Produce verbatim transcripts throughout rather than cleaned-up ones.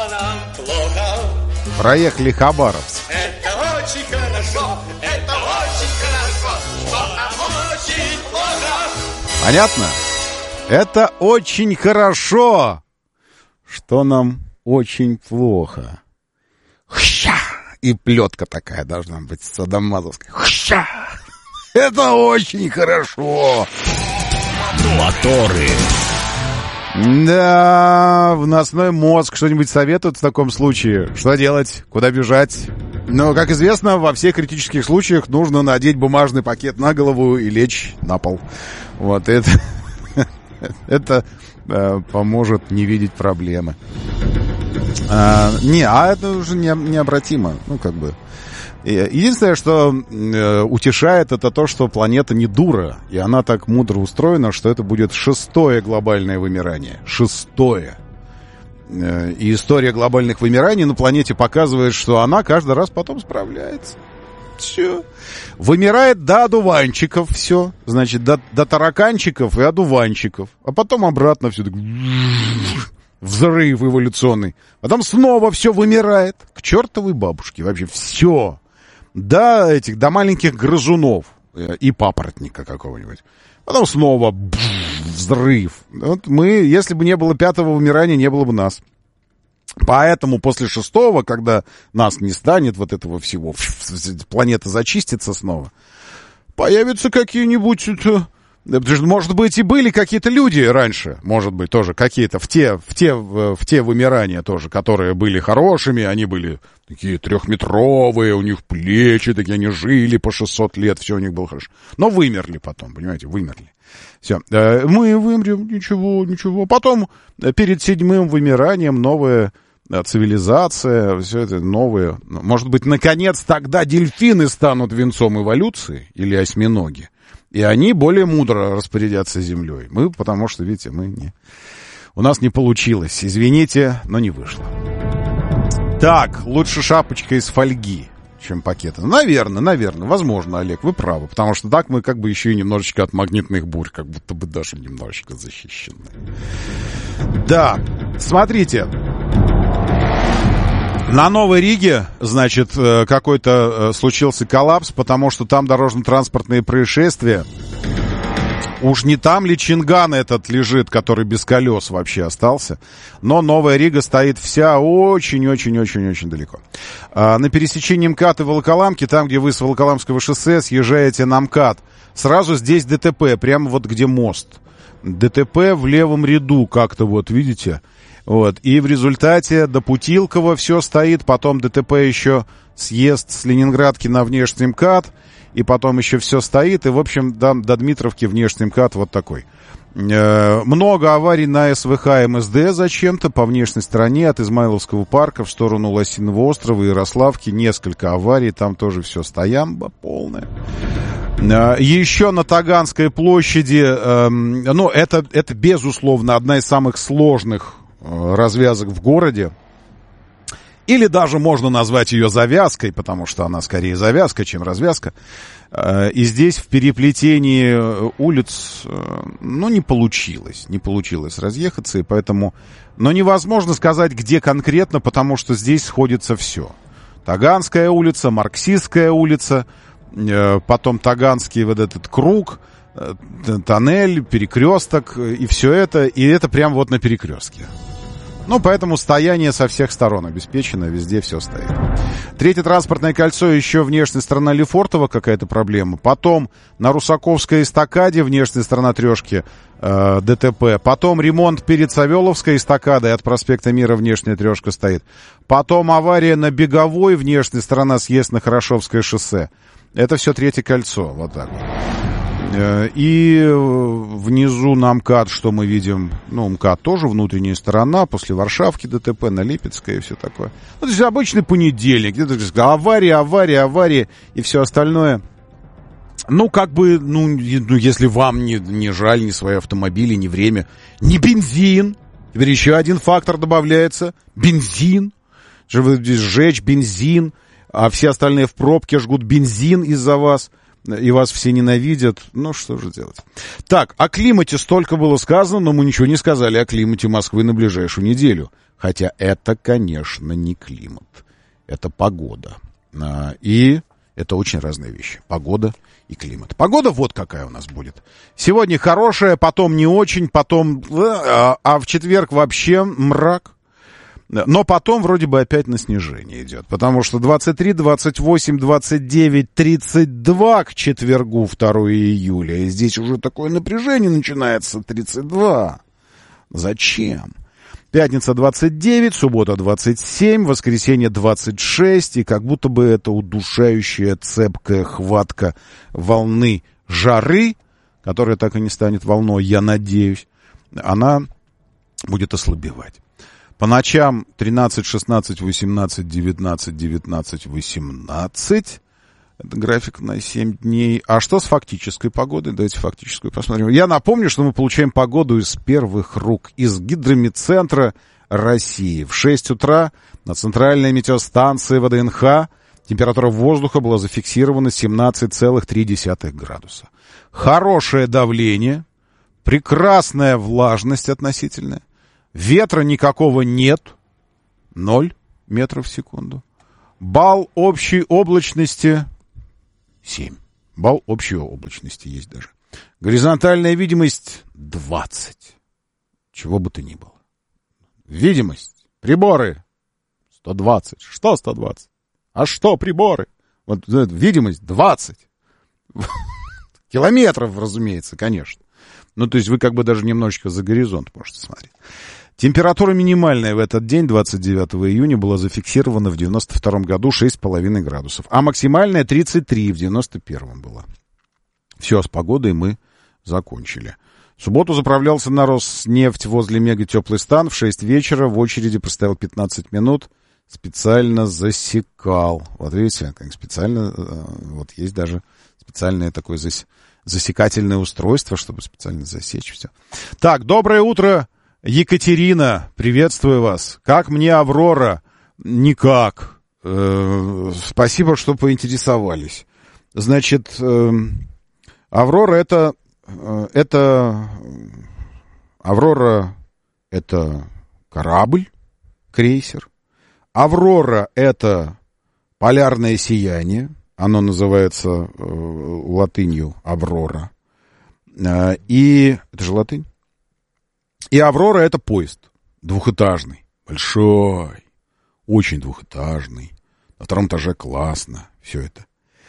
Проехали Хабаровск. Это очень хорошо, это очень хорошо, что нам очень плохо. Понятно? Это очень хорошо, что нам очень плохо. Хща! И плетка такая должна быть садомазовская. Хща! Это очень хорошо. Моторы. Да, выносной мозг что-нибудь советует в таком случае? Что делать? Куда бежать? Но, как известно, во всех критических случаях нужно надеть бумажный пакет на голову и лечь на пол. Вот это, это э, поможет не видеть проблемы. А, не, а это уже не, необратимо. Ну, как бы. Единственное, что э, утешает, это то, что планета не дура, и она так мудро устроена, что это будет шестое глобальное вымирание. Шестое. Э, и история глобальных вымираний на планете показывает, что она каждый раз потом справляется. Все. Вымирает до одуванчиков все. Значит, до, до тараканчиков и одуванчиков. А потом обратно все. Взрыв эволюционный. Потом снова все вымирает. К чертовой бабушке. Вообще все. До этих, до маленьких грызунов и папоротника какого-нибудь. Потом снова бф, взрыв. Вот мы, если бы не было пятого вымирания, не было бы нас. Поэтому после шестого, когда нас не станет, вот этого всего, планета зачистится снова, появятся какие-нибудь... Может быть, и были какие-то люди раньше, может быть, тоже какие-то в те, в те, в те вымирания тоже, которые были хорошими, они были такие трехметровые, у них плечи такие, они жили по шестьсот лет, все у них было хорошо. Но вымерли потом, понимаете, вымерли. Все, мы вымрем, ничего, ничего. Потом перед седьмым вымиранием новая цивилизация, все это новое. Может быть, наконец тогда дельфины станут венцом эволюции или осьминоги. И они более мудро распорядятся землей. Мы, потому что, видите, мы не... У нас не получилось. Извините, но не вышло. Так, лучше шапочка из фольги, чем пакета. Наверное, наверное, возможно, Олег, вы правы. Потому что так мы как бы еще и немножечко от магнитных бурь, как будто бы даже немножечко защищены. Да, смотрите. На Новой Риге, значит, какой-то случился коллапс, потому что там дорожно-транспортные происшествия. Уж не там ли Чинган этот лежит, который без колес вообще остался. Но Новая Рига стоит вся очень-очень-очень-очень далеко. А на пересечении МКАД и Волоколамки, там, где вы с Волоколамского шоссе съезжаете на МКАД, сразу здесь ДТП, прямо вот где мост. ДТП в левом ряду как-то вот, видите? Вот. И в результате до Путилково все стоит, потом ДТП еще съезд с Ленинградки на внешний МКАД, и потом еще все стоит, и, в общем, до, до Дмитровки внешний МКАД вот такой. Э, много аварий на СВХ МСД зачем-то по внешней стороне, от Измайловского парка в сторону Лосиного острова и Ярославки, несколько аварий, там тоже все стоямба полная. Э, еще на Таганской площади, э, ну, это, это, безусловно, одна из самых сложных развязок в городе. Или даже можно назвать ее завязкой, потому что она скорее завязка, чем развязка. И здесь в переплетении улиц, ну, не получилось. Не получилось разъехаться, и поэтому... Но невозможно сказать, где конкретно, потому что здесь сходится все. Таганская улица, Марксистская улица, потом Таганский вот этот круг, тоннель, перекресток, и все это, и это прямо вот на перекрестке. Ну, поэтому стояние со всех сторон обеспечено, везде все стоит. Третье транспортное кольцо, еще внешняя сторона Лефортово какая-то проблема. Потом на Русаковской эстакаде, внешняя сторона Трешки, э, ДТП. Потом ремонт перед Савеловской эстакадой, от проспекта Мира внешняя Трешка стоит. Потом авария на Беговой, внешняя сторона, съезд на Хорошевское шоссе. Это все третье кольцо, вот так вот. И внизу на МКАД, что мы видим, ну, МКАД тоже внутренняя сторона, после Варшавки ДТП, на Липецкой и все такое. Ну, то есть обычный понедельник, где-то авария, авария, авария и все остальное. Ну, как бы, ну, ну если вам не, не жаль ни свои автомобили, ни время, ни бензин. Теперь еще один фактор добавляется. Бензин. Сжечь бензин, а все остальные в пробке жгут бензин из-за вас. и вас все ненавидят. Ну, что же делать? Так, о климате столько было сказано, но мы ничего не сказали о климате Москвы на ближайшую неделю. Хотя это, конечно, не климат. Это погода. И это очень разные вещи. Погода и климат. Погода вот какая у нас будет. Сегодня хорошая, потом не очень, потом... А в четверг вообще мрак. Но потом вроде бы опять на снижение идет. Потому что двадцать три, двадцать восемь, двадцать девять, тридцать два к четвергу, второго июля. И здесь уже такое напряжение начинается. тридцать два. Зачем? Пятница двадцать девять, суббота двадцать семь, воскресенье двадцать шесть. И как будто бы это удушающая цепкая хватка волны жары, которая так и не станет волной, я надеюсь, она будет ослабевать. По ночам тринадцать, шестнадцать, восемнадцать, девятнадцать, девятнадцать, восемнадцать. Это график на семь дней. А что с фактической погодой? Давайте фактическую посмотрим. Я напомню, что мы получаем погоду из первых рук, из Гидромедцентра России. В шесть утра на центральной метеостанции ВДНХ температура воздуха была зафиксирована семнадцать целых три десятых градуса. Хорошее давление, прекрасная влажность относительная. Ветра никакого нет. Ноль метров в секунду. Балл общей облачности семь. Балл общей облачности есть даже. Горизонтальная видимость двадцать. Чего бы то ни было. Видимость. Приборы. сто двадцать. Что сто двадцать? А что приборы? Вот видимость двадцать. Километров, разумеется, конечно. Ну, то есть вы как бы даже немножечко за горизонт можете смотреть. Температура минимальная в этот день, двадцать девятого июня, была зафиксирована в девяносто втором году шесть с половиной градусов, а максимальная тридцать три в девяносто первом была. Все, с погодой мы закончили. В субботу заправлялся на Роснефть возле мегатеплый стан в шесть вечера, в очереди простоял пятнадцать минут, специально засекал. Вот видите, как специально, вот есть даже специальное такое зас... засекательное устройство, чтобы специально засечь все. Так, доброе утро, Екатерина, приветствую вас. Как мне Аврора? Никак. Э, спасибо, что поинтересовались. Значит, э, Аврора это, э, это... Аврора это корабль, крейсер. Аврора это полярное сияние. Оно называется э, латынью Аврора. Э, и... Это же латынь? И Аврора — это поезд. Двухэтажный. Большой. Очень двухэтажный. На втором этаже классно. Все это.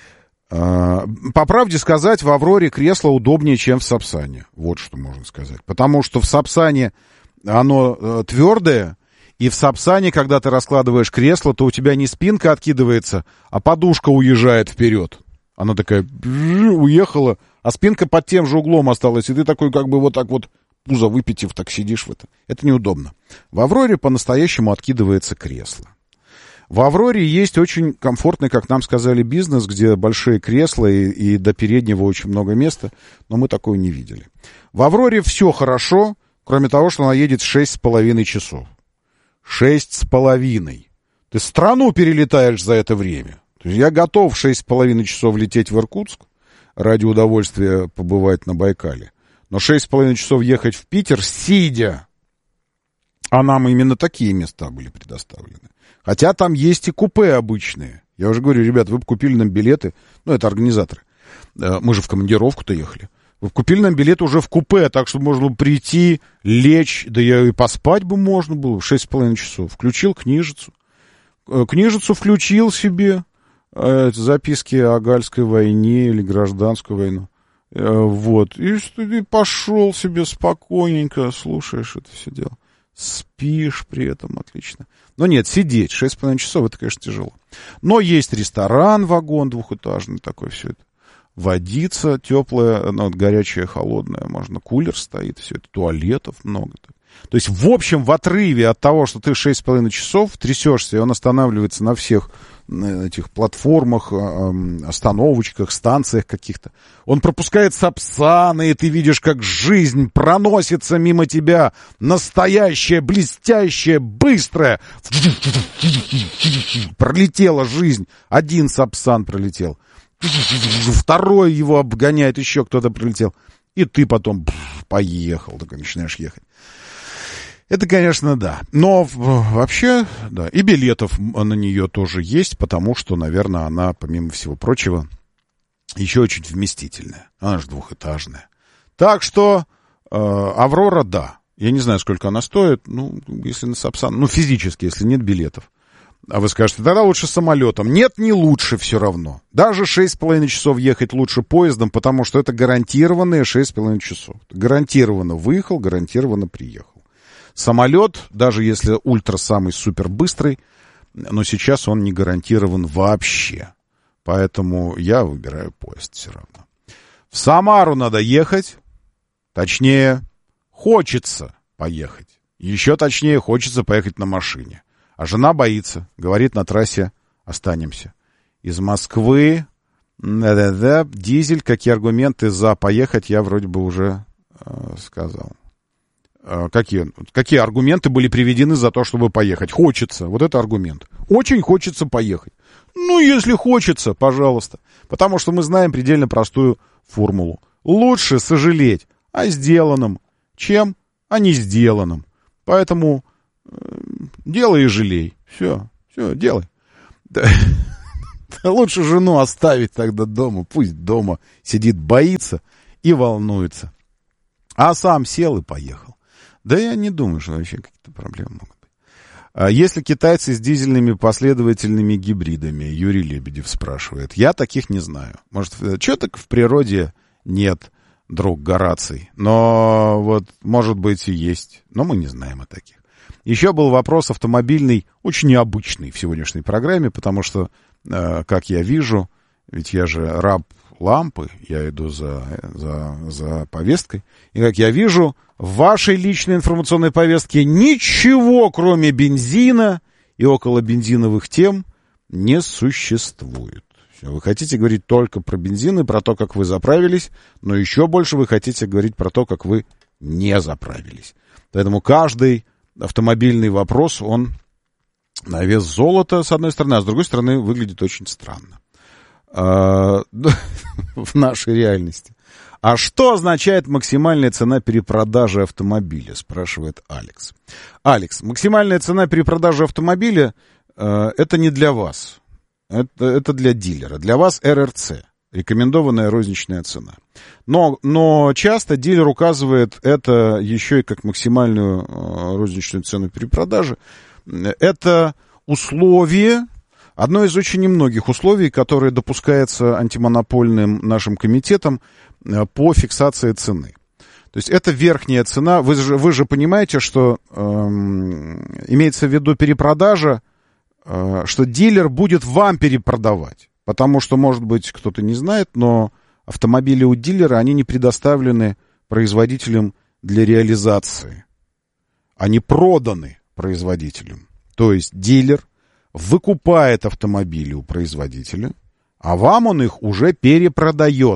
А, по правде сказать, в Авроре кресло удобнее, чем в Сапсане. Вот что можно сказать. Потому что в Сапсане оно э, твердое. И в Сапсане, когда ты раскладываешь кресло, то у тебя не спинка откидывается, а подушка уезжает вперед. Она такая уехала, а спинка под тем же углом осталась. И ты такой как бы вот так вот пузо выпитив, так сидишь в этом. Это неудобно. В Авроре по-настоящему откидывается кресло. В Авроре есть очень комфортный, как нам сказали, бизнес, где большие кресла и, и до переднего очень много места, но мы такое не видели. В Авроре все хорошо, кроме того, что она едет шесть с половиной часов. Шесть с половиной. Ты страну перелетаешь за это время. То есть я готов шесть с половиной часов лететь в Иркутск ради удовольствия побывать на Байкале. Но шесть с половиной часов ехать в Питер, сидя. А нам именно такие места были предоставлены. Хотя там есть и купе обычные. Я уже говорю, ребят, вы бы купили нам билеты. Ну, это организаторы. Мы же в командировку-то ехали. Вы купили нам билеты уже в купе, так что можно было прийти, лечь. Да я и поспать бы можно было в шесть с половиной часов. Включил книжицу. Книжицу включил себе. Записки о Гальской войне или гражданскую войну. Вот, и, и пошел себе спокойненько, слушаешь это все дело. Спишь при этом отлично. Но нет, сидеть шесть с половиной часов, это, конечно, тяжело. Но есть ресторан, вагон двухэтажный, такой все это. Водица теплая, ну, вот горячая, холодная, можно, кулер стоит, все это, туалетов много. То есть, в общем, в отрыве от того, что ты шесть с половиной часов трясешься, и он останавливается на всех этих платформах, остановочках, станциях каких-то. Он пропускает Сапсаны, и ты видишь, как жизнь проносится мимо тебя. Настоящая, блестящая, быстрая. Пролетела жизнь. Один Сапсан пролетел. второй его обгоняет, еще кто-то прилетел. И ты потом поехал, так начинаешь ехать. Это, конечно, да. Но вообще, да, и билетов на нее тоже есть, потому что, наверное, она, помимо всего прочего, еще очень вместительная. Она же двухэтажная. Так что э, «Аврора», да. Я не знаю, сколько она стоит. Ну, если на Сапсан, ну, физически, если нет билетов. А вы скажете, тогда лучше самолетом. Нет, не лучше все равно. Даже шесть с половиной часов ехать лучше поездом, потому что это гарантированные шесть с половиной часов. Гарантированно выехал, гарантированно приехал. Самолет, даже если ультра самый супер быстрый, но сейчас он не гарантирован вообще. Поэтому я выбираю поезд все равно. В Самару надо ехать. Точнее, хочется поехать. Еще точнее, хочется поехать на машине. А жена боится. Говорит, на трассе останемся. Из Москвы, да-да-да, дизель. Какие аргументы за поехать, я вроде бы уже э, сказал. Э, какие, какие аргументы были приведены за то, чтобы поехать? Хочется. Вот это аргумент. Очень хочется поехать. Ну, если хочется, пожалуйста. Потому что мы знаем предельно простую формулу. Лучше сожалеть о сделанном, чем о не сделанном. Поэтому э, делай и жалей. Все, все, делай. Да. Лучше жену оставить тогда дома. Пусть дома сидит, боится и волнуется. А сам сел и поехал. Да я не думаю, что вообще какие-то проблемы могут быть. А если китайцы с дизельными последовательными гибридами? Юрий Лебедев спрашивает. Я таких не знаю. Может, что-то в природе нет, друг Гораций. Но вот, может быть, и есть. Но мы не знаем о таких. Еще был вопрос автомобильный, очень необычный в сегодняшней программе, потому что, э, как я вижу, ведь я же раб лампы, я иду за, за, за повесткой, и как я вижу, в вашей личной информационной повестке ничего, кроме бензина и около бензиновых тем, не существует. Вы хотите говорить только про бензин и про то, как вы заправились, но еще больше вы хотите говорить про то, как вы не заправились. Поэтому каждый автомобильный вопрос, он на вес золота, с одной стороны, а с другой стороны, выглядит очень странно. А, в нашей реальности. А что означает максимальная цена перепродажи автомобиля, спрашивает Алекс. Алекс, максимальная цена перепродажи автомобиля э, это не для вас. Это, это для дилера. Для вас эр эр цэ, рекомендованная розничная цена. Но, но часто дилер указывает это еще и как максимальную э, розничную цену перепродажи. Это условие, одно из очень немногих условий, которое допускается антимонопольным нашим комитетом э, по фиксации цены. То есть это верхняя цена. Вы же, вы же понимаете, что э, имеется в виду перепродажа, что дилер будет вам перепродавать. Потому что, может быть, кто-то не знает, но автомобили у дилера, они не предоставлены производителям для реализации. Они проданы производителям. То есть дилер выкупает автомобили у производителя, а вам он их уже перепродает.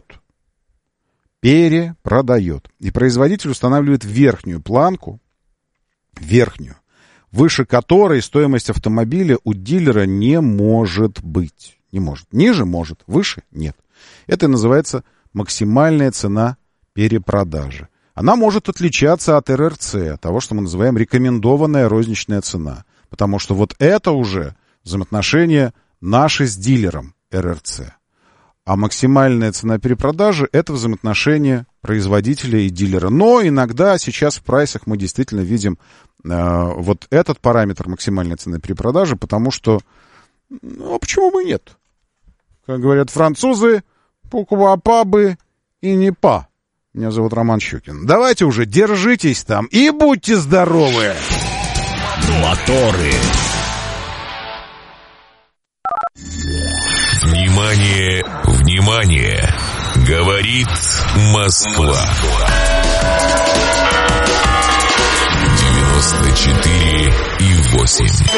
Перепродает. И производитель устанавливает верхнюю планку, верхнюю, выше которой стоимость автомобиля у дилера не может быть. Не может. Ниже может, выше нет. Это называется максимальная цена перепродажи. Она может отличаться от эр эр цэ, того, что мы называем рекомендованная розничная цена. Потому что вот это уже взаимоотношения наши с дилером эр эр цэ. А максимальная цена перепродажи — это взаимоотношения производителя и дилера. Но иногда сейчас в прайсах мы действительно видим э, вот этот параметр максимальной цены перепродажи, потому что, ну, почему бы и нет? Как говорят французы, покупабы и не па. Меня зовут Роман Щукин. Давайте уже, держитесь там и будьте здоровы! Моторы. Внимание, внимание! Говорит Москва. девяносто четыре и восемь.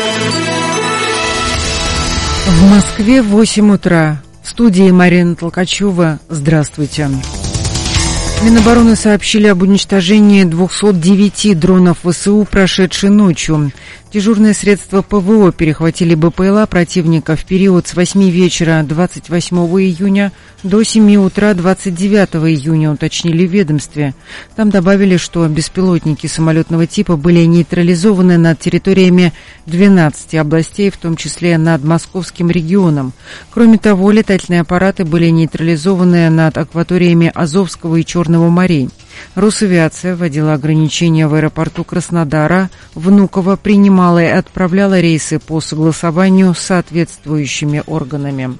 В Москве восемь утра. В студии Марина Толкачева. Здравствуйте. Минобороны сообщили об уничтожении двухсот девяти дронов вэ эс у прошедшей ночью. Дежурные средства ПВО перехватили БПЛА противника в период с восьми вечера двадцать восьмого июня до семи утра двадцать девятого июня, уточнили в ведомстве. Там добавили, что беспилотники самолетного типа были нейтрализованы над территориями двенадцати областей, в том числе над Московским регионом. Кроме того, летательные аппараты были нейтрализованы над акваториями Азовского и Черного морей. Росавиация вводила ограничения в аэропорту Краснодара, Внуково, принимала и отправляла рейсы по согласованию с соответствующими органами.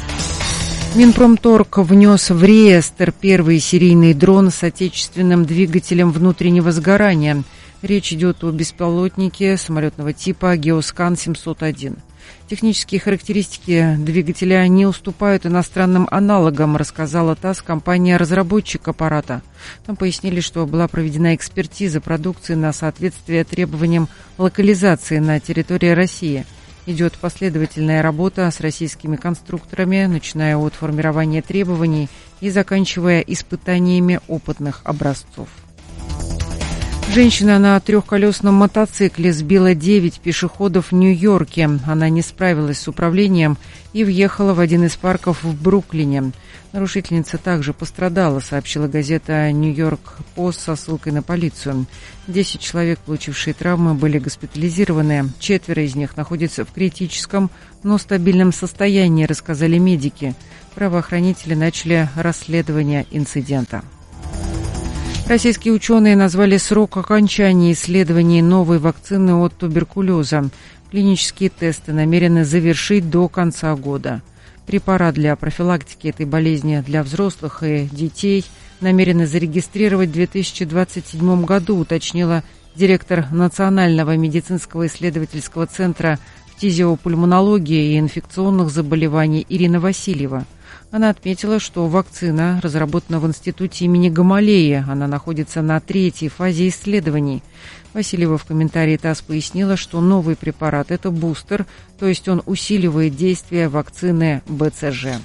Минпромторг внес в реестр первый серийный дрон с отечественным двигателем внутреннего сгорания. Речь идет о беспилотнике самолетного типа Геоскан семьсот один. Технические характеристики двигателя не уступают иностранным аналогам, рассказала ТАСС компания-разработчик аппарата. Там пояснили, что была проведена экспертиза продукции на соответствие требованиям локализации на территории России. Идет последовательная работа с российскими конструкторами, начиная от формирования требований и заканчивая испытаниями опытных образцов. Женщина на трехколесном мотоцикле сбила девять пешеходов в Нью-Йорке. Она не справилась с управлением и въехала в один из парков в Бруклине. Нарушительница также пострадала, сообщила газета «Нью-Йорк Пост» со ссылкой на полицию. Десять человек, получившие травмы, были госпитализированы. Четверо из них находятся в критическом, но стабильном состоянии, рассказали медики. Правоохранители начали расследование инцидента. Российские ученые назвали срок окончания исследований новой вакцины от туберкулеза. Клинические тесты намерены завершить до конца года. Препарат для профилактики этой болезни для взрослых и детей намерены зарегистрировать в две тысячи двадцать седьмом году, уточнила директор Национального медицинского исследовательского центра фтизиопульмонологии и инфекционных заболеваний Ирина Васильева. Она отметила, что вакцина разработана в институте имени Гамалеи. Она находится на третьей фазе исследований. Васильева в комментарии ТАСС пояснила, что новый препарат – это бустер, то есть он усиливает действие вакцины БЦЖ.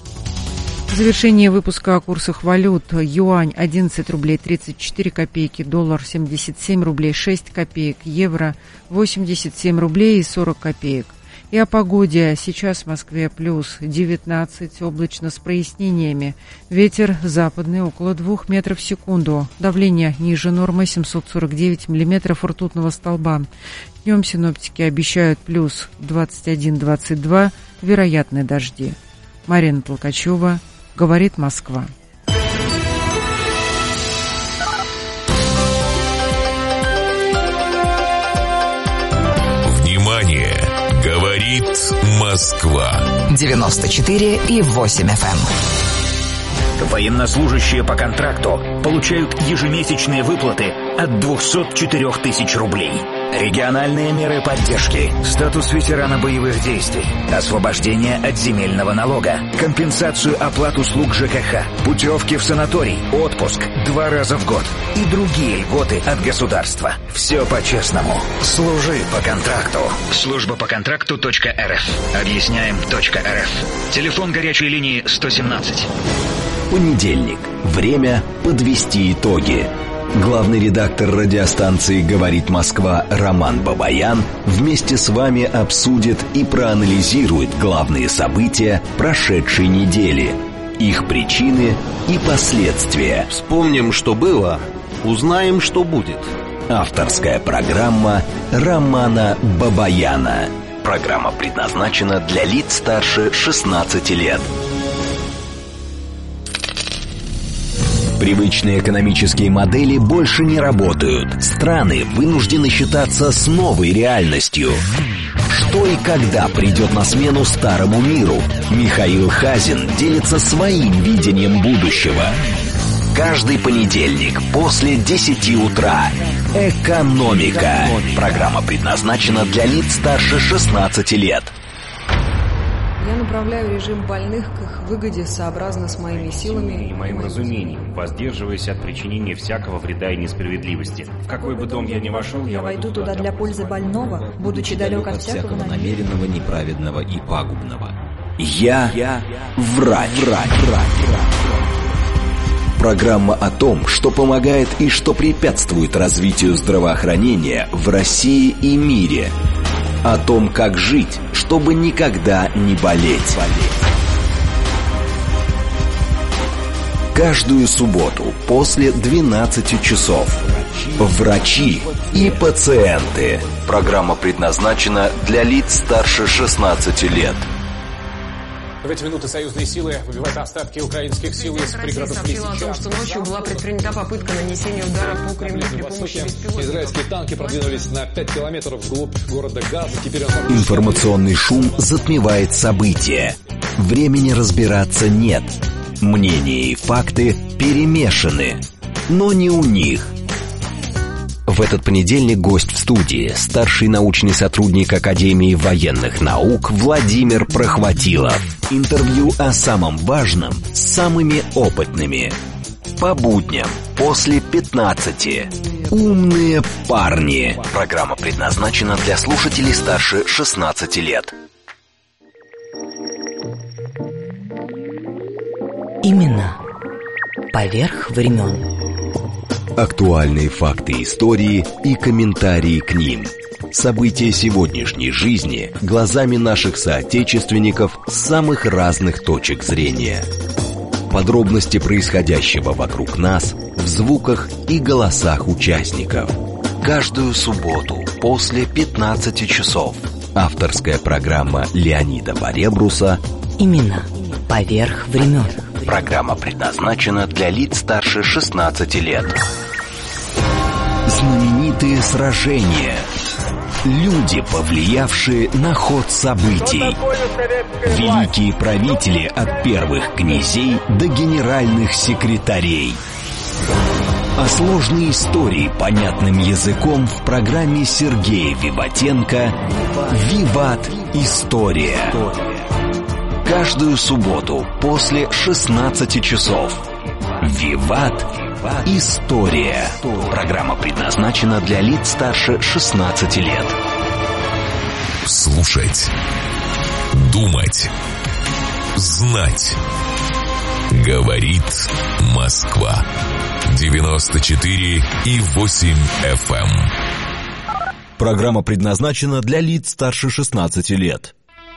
В завершении выпуска о курсах валют. Юань – одиннадцать рублей тридцать четыре копейки, доллар – семьдесят семь рублей шесть копеек, евро – восемьдесят семь рублей и сорок копеек. И о погоде. Сейчас в Москве плюс девятнадцать, облачно с прояснениями. Ветер западный около двух метров в секунду. Давление ниже нормы семьсот сорок девять миллиметров ртутного столба. Днем синоптики обещают плюс двадцать один - двадцать два, вероятны дожди. Марина Толкачева, говорит Москва. Внимание! Говорит Москва. девяносто четыре и восемь эф эм. Военнослужащие по контракту получают ежемесячные выплаты от двухсот четырёх тысяч рублей. Региональные меры поддержки, статус ветерана боевых действий, освобождение от земельного налога, компенсацию оплат услуг ЖКХ, путевки в санаторий, отпуск два раза в год и другие льготы от государства. Все по-честному. Служи по контракту. Служба по контракту точка эр эф. Объясняем точка эр эф. Телефон горячей линии сто семнадцать. Понедельник. Время подвести итоги. Главный редактор радиостанции «Говорит Москва» Роман Бабаян вместе с вами обсудит и проанализирует главные события прошедшей недели, их причины и последствия. Вспомним, что было, узнаем, что будет. Авторская программа Романа Бабаяна. Программа предназначена для лиц старше шестнадцати лет. Привычные экономические модели больше не работают. Страны вынуждены считаться с новой реальностью. Что и когда придет на смену старому миру? Михаил Хазин делится своим видением будущего. Каждый понедельник после десяти утра. Экономика. Программа предназначена для лиц старше шестнадцати лет. Я направляю режим больных к их выгоде сообразно с моими силами и моим разумением, воздерживаясь от причинения всякого вреда и несправедливости. В какой бы дом я ни вошел, я войду туда для пользы больного, будучи далек от всякого намеренного, неправедного и пагубного. Я, я врач, врач, врач. Программа о том, что помогает и что препятствует развитию здравоохранения в России и мире – О том, как жить, чтобы никогда не болеть. Каждую субботу после двенадцати часов. Врачи и пациенты. Программа предназначена для лиц старше шестнадцати лет. В эти минуты союзные силы выбивают остатки украинских сил из пригородов Лисичанска. Россия сообщила о том, что ночью была предпринята попытка нанесения удара по Кремлю при помощи беспилотников. Израильские танки продвинулись на пять километров вглубь города Газа. Теперь он... Информационный шум затмевает события. Времени разбираться нет. Мнения и факты перемешаны. Но не у них. В этот понедельник гость в студии, старший научный сотрудник Академии военных наук Владимир Прохватилов. Интервью о самом важном с самыми опытными. По будням после пятнадцати. Умные парни. Программа предназначена для слушателей старше шестнадцати лет. Именно поверх времен. Актуальные факты истории и комментарии к ним. События сегодняшней жизни глазами наших соотечественников с самых разных точек зрения. Подробности происходящего вокруг нас в звуках и голосах участников. Каждую субботу после пятнадцати часов. Авторская программа Леонида Баребруса Именно поверх времен. Программа предназначена для лиц старше шестнадцати лет. Знаменитые сражения. Люди, повлиявшие на ход событий. Великие правители от первых князей до генеральных секретарей. О сложной истории понятным языком в программе Сергея Виватенко «Виват. История». Каждую субботу после шестнадцати часов. «Виват. История». Программа предназначена для лиц старше шестнадцати лет. Слушать. Думать. Знать. Говорит Москва. девяносто четыре и восемь эф эм. Программа предназначена для лиц старше шестнадцати лет.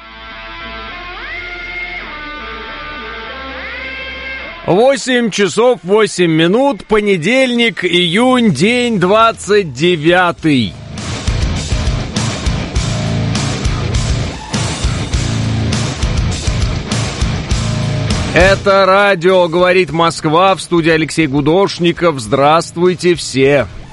Восемь часов восемь минут, понедельник, июнь, день двадцать девятый. Это радио «Говорит Москва», в студии Алексей Гудошников. Здравствуйте все.